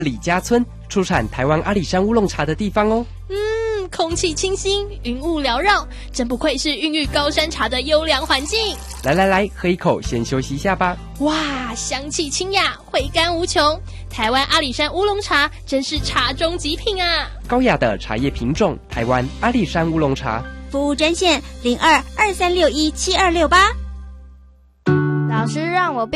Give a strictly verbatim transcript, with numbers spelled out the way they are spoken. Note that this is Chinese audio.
李家村，出产台湾阿里山乌龙茶的地方哦。 嗯，空气清新，云雾缭绕，真不愧是孕育高山茶的优良环境。 来来来，喝一口，先休息一下吧。 哇，香气清雅，回甘无穷。台湾阿里山乌龙茶真是茶中极品啊！ 高雅的茶叶品种，台湾阿里山乌龙茶。 服务专线零二二三六一七二六八。 老师让我变